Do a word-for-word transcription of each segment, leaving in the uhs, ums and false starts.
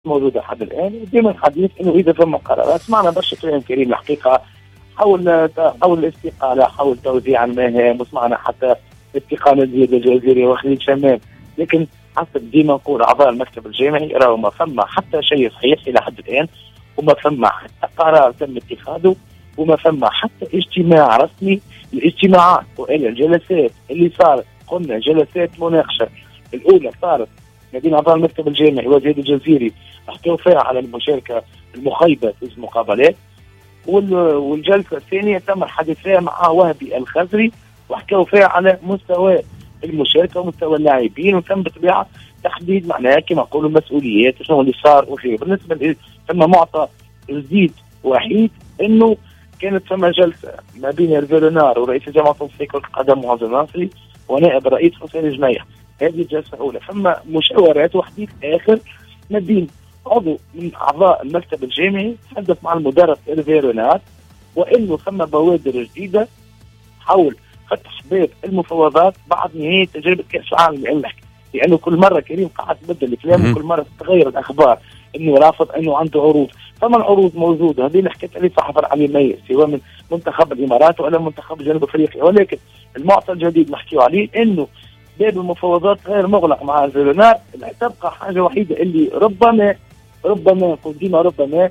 موجودة لحد الآن. وديما الحديث إنه إذا ثم قرارات معنا برشا كلام كريم الحقيقة حول حول الاستقالة، حول توزيع المهام، وسمعنا حتى استقالة زياد الجزيري وخليل شمام. لكن حسب ديما نقول أعضاء المكتب الجامعي راهو ما ثم حتى شيء صحيح إلى حد الآن، وما ثم حتى قرار تم اتخاذه، وما ثم حتى اجتماع رسمي. الاجتماعات والجلسات اللي صارت، قلنا جلسات مناقشة الأولى صارت ما بين أعضاء المكتب الجامعي وزياد الجزيري، حكوا فيها على المشاركة المخيبة في المقابلات، والجلسة الثانية تم الحديث فيها مع وهبي الخزري وحكوا فيها على مستوى المشاركة ومستوى اللاعبين، وتم بطبيعة تحديد معناها كما نقولوا مسؤوليات شنو اللي صار وشيء. بالنسبة ثم معطى جديد وحيد انه كانت ثم جلسة ما بين الفيرونار ورئيس جامعة تنسيق كرة القدم معز الناصري ونائب الرئيس حسين الجميع. هذه الجلسة الأولى. ثم مشاورات وحديث آخر ما بين عضو من أعضاء المكتب الجامعي تحدث مع المدرب الفيرونار، وإنه ثم بوادر جديدة حول فتح باب المفاوضات بعد نهاية تجربة كأس العالم للأمريكا، لأنه كل مرة كريم قاعد تبدل الكلام وكل مرة تتغير الأخبار، إنه رافض إنه عنده عروض. فما العروض موجودة، هذه اللي حكيت عليه صحفي علي ميت سواء من منتخب الإمارات ولا منتخب جنوب أفريقيا. ولكن المعطى الجديد نحكيه عليه إنه باب المفاوضات غير مغلق مع الفيرونار. تبقى حاجة وحيدة اللي ربما ربما نقول ديما ربما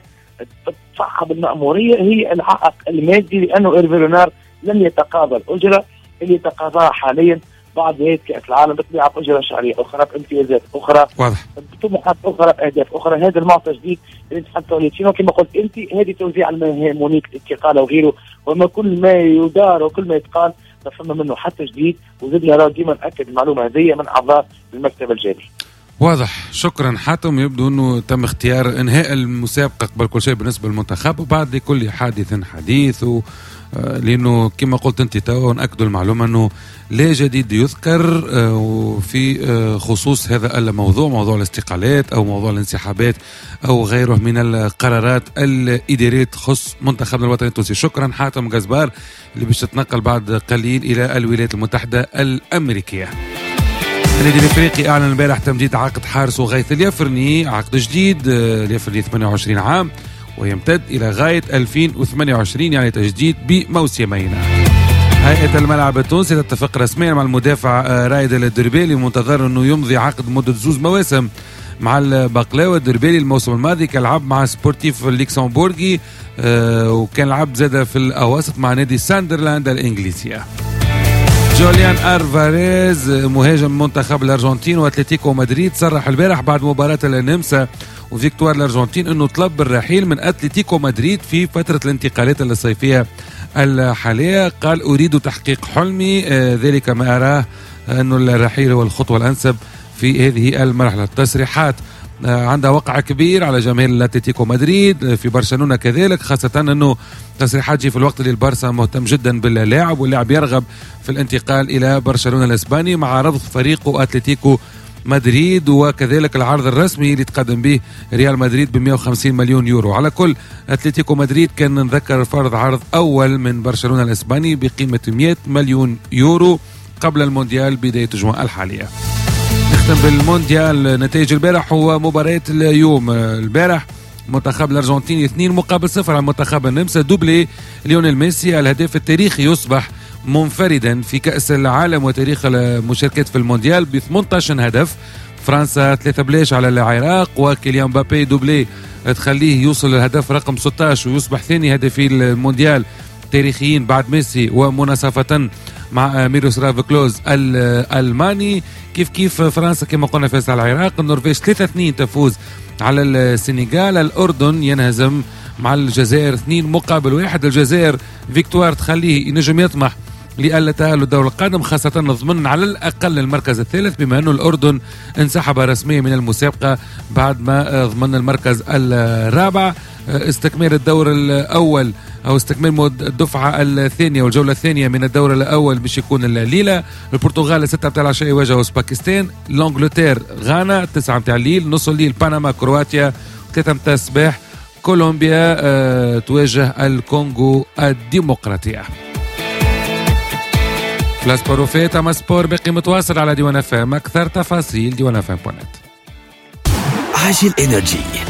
تصعب المأمورية هي العائق المادي، لأنه الفيرونار لم يتقاضى الأجرة اللي يتقاضاها حاليا بعد نهاية كأس العالم بطبيعة أجرة شهرية أخرى بامتيازات أخرى واضح بطموحات أخرى بأهداف أخرى. هذا المعطى الجديد اللي تحدثوا عليه كما قلت أنت، هذه توزيع المهام ونيك الانتقال وغيره، وما كل ما يدار وكل ما يتقال نفهم منه حتى جديد. وزدنا راه ديما نأكد المعلومة هذه من أعضاء المكتب الجامعي. واضح. شكرا حاتم. يبدو أنه تم اختيار إنهاء المسابقة قبل كل شيء بالنسبة للمنتخب، وبعد كل حادث حديث، و لأنه كما قلت أنت تو نأكد المعلومة أنه لا جديد يذكر في خصوص هذا الموضوع، موضوع الاستقالات أو موضوع الانسحابات أو غيره من القرارات الإدارية تخص منتخبنا الوطني التونسي. شكرا حاتم جزبار اللي باش تتنقل بعد قليل إلى الولايات المتحدة الأمريكية. النادي الافريقي اعلن البارح تمديد عقد حارس غيث اليفرني، عقد جديد. اليفرني ثمانية وعشرين عام ويمتد الى غايه ألفين وثمانية وعشرين، يعني تجديد بموسمين. هيئه الملعب التونسي تتفق رسميا مع المدافع رايد الدربيلي، منتظر انه يمضي عقد مده زوز مواسم مع البقلاوي. الدربيلي الموسم الماضي كان لعب مع سبورتيف الليكسمبورغي، وكان لعب زاد في الاواسط مع نادي ساندرلاند الانجليزيه. جوليان ألفاريز مهاجم منتخب الأرجنتين وأتلتيكو مدريد صرح البارح بعد مباراة النمسا وفيكتوار الأرجنتين أنه طلب بالرحيل من أتلتيكو مدريد في فترة الانتقالات الصيفية الحالية. قال أريد تحقيق حلمي، ذلك ما أراه أنه الرحيل هو الخطوة الأنسب في هذه المرحلة. التصريحات عندها وقع كبير على جماهير الاتلتيكو مدريد، في برشلونة كذلك، خاصة أنه تصريحات جي في الوقت اللي البارسا مهتم جدا باللاعب واللاعب يرغب في الانتقال إلى برشلونة الإسباني مع رفض فريقه أتلتيكو مدريد، وكذلك العرض الرسمي اللي تقدم به ريال مدريد ب مئة وخمسين مليون يورو. على كل أتلتيكو مدريد كان نذكر فرض عرض أول من برشلونة الإسباني بقيمة مئة مليون يورو قبل المونديال بداية الجمعة الحالية. نختم بالمونديال. نتائج البارح هو مباريات اليوم. البارح منتخب الأرجنتين اثنين مقابل صفر على منتخب النمسا، دوبلي ليونيل ميسي الهداف التاريخي، يصبح منفردا في كأس العالم وتاريخ المشاركات في المونديال ب ثمانية عشر هدف. فرنسا ثلاثة بلاش على العراق، وكيليان مبابي دوبلي تخليه يوصل الهدف رقم ستة عشر ويصبح ثاني هدفي المونديال تاريخيين بعد ميسي، ومناصفة مع ميروسلاف كلوز الألماني. كيف كيف فرنسا كما قلنا فاز على العراق، النرويج ثلاثة اثنين تفوز على السنغال، الأردن ينهزم مع الجزائر اثنين مقابل واحد. الجزائر فيكتوار تخليه ينجم يطمح لألا تأهل الدور القادم، خاصة نضمن على الأقل المركز الثالث، بما أنه الأردن انسحب رسميا من المسابقة بعد ما ضمن المركز الرابع. استكمال الدور الأول أو استكمال الدفعة الثانية والجولة الثانية من الدور الأول باش يكون الليلة. البرتغال ستة متاع العشاء يواجه أوزباكستان، لانجلتير غانا تسعة متاع الليل، نص الليل بنما كرواتيا، ثلاثة متاع الصباح كولومبيا أه تواجه الكونغو الديمقراطية. فلاس بروفيت أما سبور باقي متواصل على ديوان اف ام، أكثر تفاصيل ديوان اف ام بوينت. عاجل إنرجي.